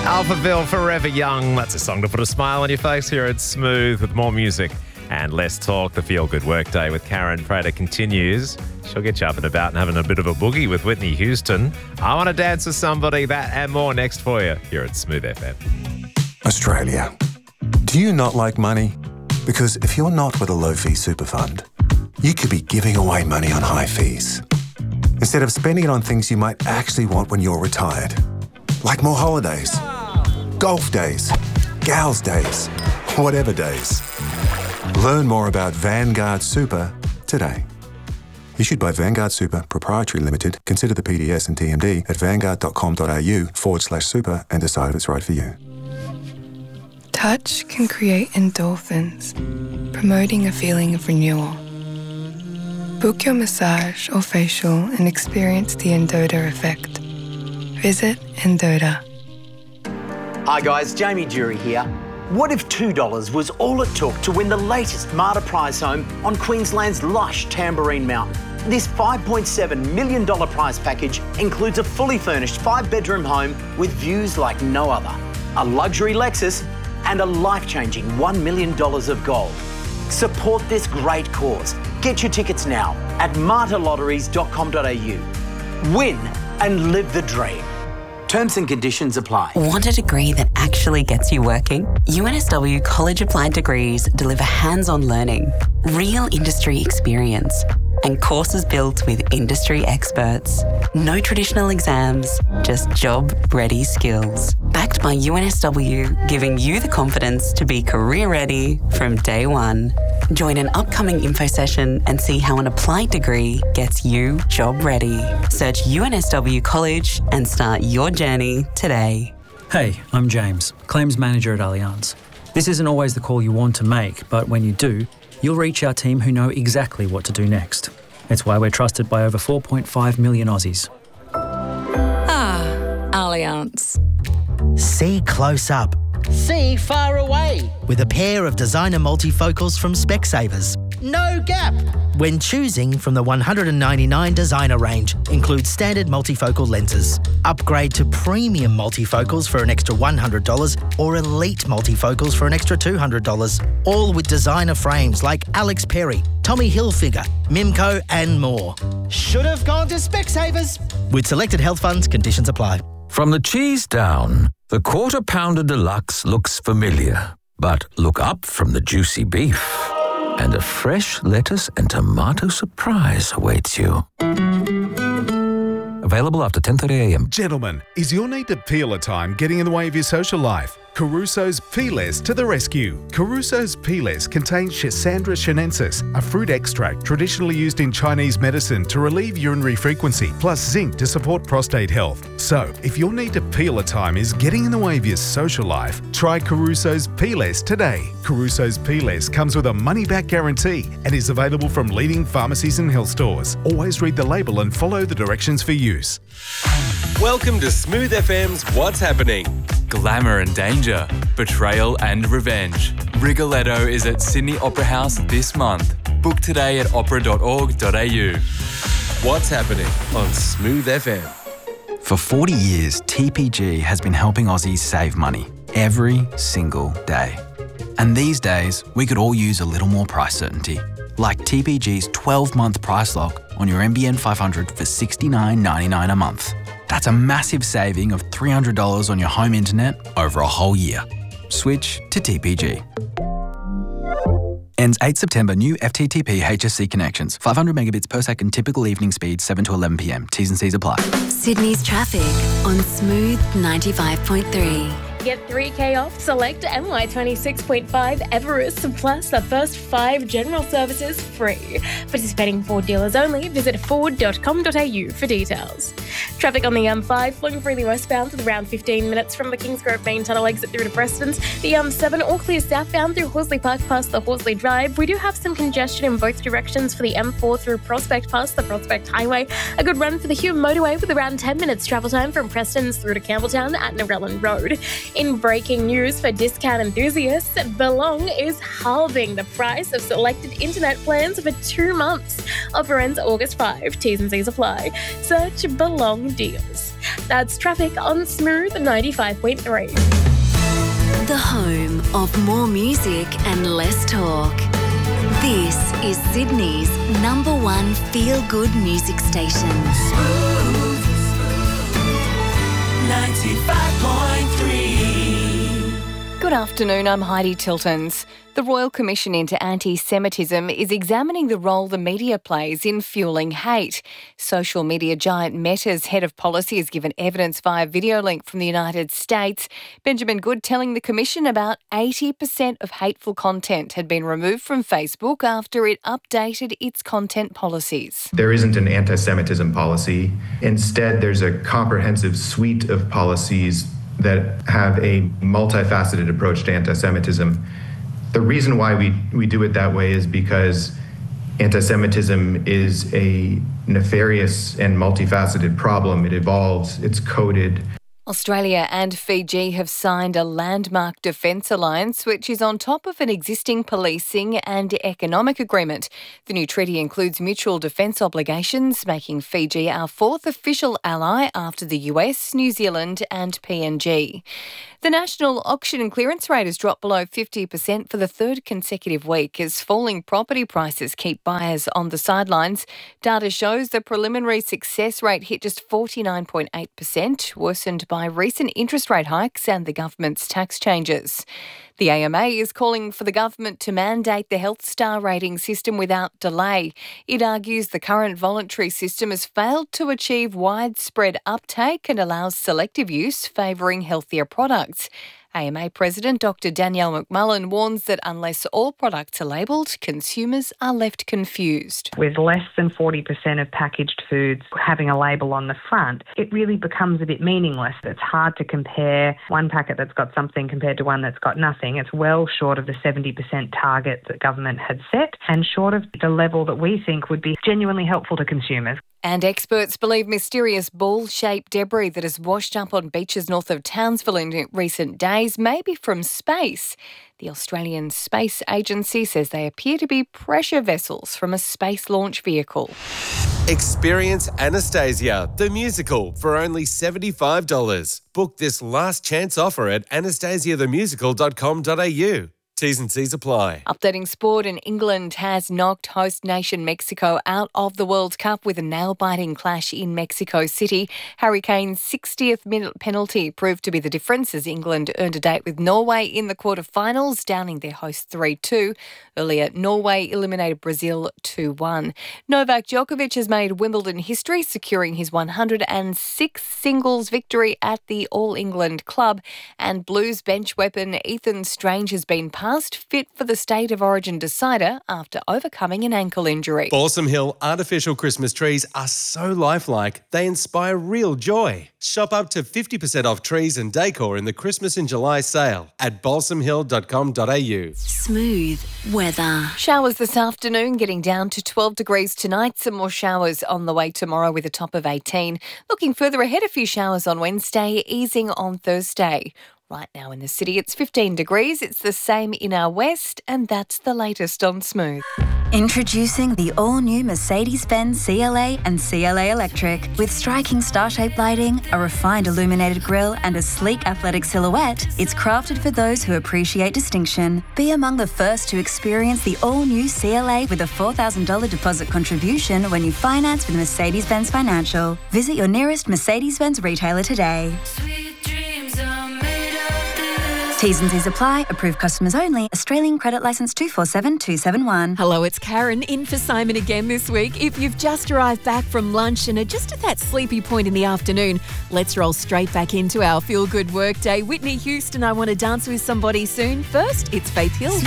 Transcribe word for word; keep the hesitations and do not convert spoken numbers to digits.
Alphaville, Forever Young. That's a song to put a smile on your face here at Smooth with more music and less talk. The Feel Good Workday with Karen Prater continues. She'll get you up and about and having a bit of a boogie with Whitney Houston. I Want to Dance with Somebody, that and more next for you here at Smooth F M. Australia. Do you not like money? Because if you're not with a low-fee super fund, you could be giving away money on high fees instead of spending it on things you might actually want when you're retired, like more holidays, golf days, gals days, whatever days. Learn more about Vanguard Super today. Issued by Vanguard Super Proprietary Limited. Consider the P D S and T M D at vanguard.com.au forward slash super and decide if it's right for you. Touch can create endorphins, promoting a feeling of renewal. Book your massage or facial and experience the Endota effect. Visit Endota. Hi guys, Jamie Jury here. What if two dollars was all it took to win the latest Marta prize home on Queensland's lush Tamborine Mountain? This five point seven million dollars prize package includes a fully furnished five-bedroom home with views like no other, a luxury Lexus, and a life-changing one million dollars of gold. Support this great cause. Get your tickets now at marta lotteries dot com dot a u. Win and live the dream. Terms and conditions apply. Want a degree that actually gets you working? U N S W College Applied Degrees deliver hands-on learning, real industry experience, and courses built with industry experts. No traditional exams, just job-ready skills. Backed by U N S W, giving you the confidence to be career-ready from day one. Join an upcoming info session and see how an applied degree gets you job-ready. Search U N S W College and start your journey today. Hey, I'm James, Claims Manager at Allianz. This isn't always the call you want to make, but when you do, you'll reach our team who know exactly what to do next. It's why we're trusted by over four point five million Aussies. Ah, Allianz. See close up. See far away. With a pair of designer multifocals from Specsavers. No gap. When choosing from the one hundred ninety-nine designer range, includes standard multifocal lenses. Upgrade to premium multifocals for an extra one hundred dollars or elite multifocals for an extra two hundred dollars. All with designer frames like Alex Perry, Tommy Hilfiger, Mimco and more. Should have gone to Specsavers. With selected health funds, conditions apply. From the cheese down, the Quarter Pounder Deluxe looks familiar. But look up from the juicy beef, and a fresh lettuce and tomato surprise awaits you. Available after ten thirty a m. Gentlemen, is your need to peel a time getting in the way of your social life? Caruso's Peeless to the rescue. Caruso's Peeless contains Schisandra chinensis, a fruit extract traditionally used in Chinese medicine to relieve urinary frequency, plus zinc to support prostate health. So, if your need to peel a time is getting in the way of your social life, try Caruso's Peeless today. Caruso's Peeless comes with a money-back guarantee and is available from leading pharmacies and health stores. Always read the label and follow the directions for use. Welcome to Smooth F M's What's Happening. Glamour and danger, betrayal and revenge. Rigoletto is at Sydney Opera House this month. Book today at opera dot org dot a u. What's Happening on Smooth F M. For forty years, T P G has been helping Aussies save money every single day. And these days, we could all use a little more price certainty. Like T P G's twelve-month price lock on your N B N five hundred for sixty-nine ninety-nine a month. That's a massive saving of three hundred dollars on your home internet over a whole year. Switch to T P G. Ends eighth September. New F T T P H S C connections. five hundred megabits per second. Typical evening speed seven to eleven p m. T's and C's apply. Sydney's traffic on Smooth ninety-five point three. Get three K off select M Y twenty-six point five Everest, plus the first five general services free. Participating Ford dealers only. Visit ford dot com dot a u for details. Traffic on the M five flowing freely westbound with around fifteen minutes from the Kingsgrove main tunnel exit through to Prestons. The M seven all clear southbound through Horsley Park past the Horsley Drive. We do have some congestion in both directions for the M four through Prospect past the Prospect Highway. A good run for the Hume Motorway with around ten minutes travel time from Prestons through to Campbelltown at Narellan Road. In breaking news for discount enthusiasts, Belong is halving the price of selected internet plans for two months. Offer ends August fifth. T's and C's apply. Search Belong Deals. That's traffic on Smooth ninety-five point three. The home of more music and less talk. This is Sydney's number one feel-good music station. Smooth ninety-five point three. Good afternoon, I'm Heidi Tiltons. The Royal Commission into Anti-Semitism is examining the role the media plays in fuelling hate. Social media giant Meta's head of policy has given evidence via video link from the United States. Benjamin Good telling the Commission about eighty percent of hateful content had been removed from Facebook after it updated its content policies. There isn't an anti-Semitism policy. Instead, there's a comprehensive suite of policies that have a multifaceted approach to anti-Semitism. The reason why we, we do it that way is because anti-Semitism is a nefarious and multifaceted problem. It evolves, it's coded. Australia and Fiji have signed a landmark defence alliance which is on top of an existing policing and economic agreement. The new treaty includes mutual defence obligations, making Fiji our fourth official ally after the U S, New Zealand and P N G. The national auction and clearance rate has dropped below fifty percent for the third consecutive week as falling property prices keep buyers on the sidelines. Data shows the preliminary success rate hit just forty-nine point eight percent, worsened by recent interest rate hikes and the government's tax changes. The A M A is calling for the government to mandate the Health Star rating system without delay. It argues the current voluntary system has failed to achieve widespread uptake and allows selective use, favouring healthier products. A M A President Doctor Danielle McMullen warns that unless all products are labelled, consumers are left confused. With less than forty percent of packaged foods having a label on the front, it really becomes a bit meaningless. It's hard to compare one packet that's got something compared to one that's got nothing. It's well short of the seventy percent target that government had set and short of the level that we think would be genuinely helpful to consumers. And experts believe mysterious ball-shaped debris that has washed up on beaches north of Townsville in recent days may be from space. The Australian Space Agency says they appear to be pressure vessels from a space launch vehicle. Experience Anastasia, the musical, for only seventy-five dollars. Book this last chance offer at anastasia the musical dot com dot a u. T's and C's apply. Updating sport, and England has knocked host nation Mexico out of the World Cup with a nail-biting clash in Mexico City. Harry Kane's sixtieth minute penalty proved to be the difference as England earned a date with Norway in the quarterfinals, downing their hosts three two. Earlier, Norway eliminated Brazil two one. Novak Djokovic has made Wimbledon history, securing his one hundred sixth singles victory at the All England Club. And Blues bench weapon Ethan Strange has been passed fit for the State of Origin decider after overcoming an ankle injury. Balsam Hill artificial Christmas trees are so lifelike, they inspire real joy. Shop up to fifty percent off trees and decor in the Christmas in July sale at balsam hill dot com dot a u. Smooth weather. Showers this afternoon, getting down to twelve degrees tonight. Some more showers on the way tomorrow with a top of eighteen. Looking further ahead, a few showers on Wednesday, easing on Thursday. Right now in the city, it's fifteen degrees. It's the same in our west, and that's the latest on Smooth. Introducing the all-new Mercedes-Benz C L A and C L A Electric. With striking star-shaped lighting, a refined illuminated grille and a sleek athletic silhouette, it's crafted for those who appreciate distinction. Be among the first to experience the all-new C L A with a four thousand dollars deposit contribution when you finance with Mercedes-Benz Financial. Visit your nearest Mercedes-Benz retailer today. T's and C's apply. Approved customers only. Australian credit licence two four seven two seven one. Hello, it's Karen in for Simon again this week. If you've just arrived back from lunch and are just at that sleepy point in the afternoon, let's roll straight back into our feel-good work day. Whitney Houston, I Want to Dance With Somebody Soon. First, it's Faith Hill.